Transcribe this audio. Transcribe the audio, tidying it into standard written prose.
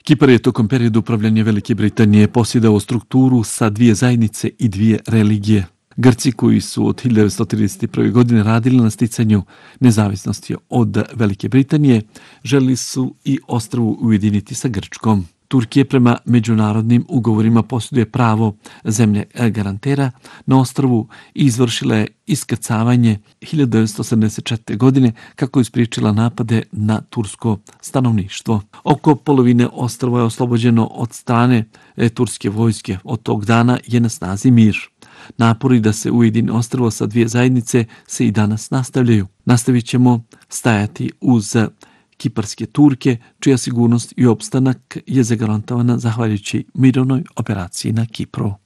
Kipar je tokom perioda upravljanja Velike Britanije posjedao strukturu sa dvije zajednice i dvije religije. Grci koji su od 1931. godine radili na sticanju nezavisnosti od Velike Britanije želili su i ostrvo ujediniti sa Grčkom. Turkija prema međunarodnim ugovorima posjeduje pravo zemlje garantera na ostrvu i izvršila je iskrcavanje 1974. godine kako je spriječila napade na tursko stanovništvo. Oko polovine ostrva je oslobođeno od strane turske vojske. Od tog dana je na snazi mir. Napori da se ujedini ostrvo sa dvije zajednice se i danas nastavljaju. Nastavit ćemo stajati uz kiparske Turke, čija sigurnost i opstanak je zagarantovana zahvaljujući mirovnoj operaciji na Kipru.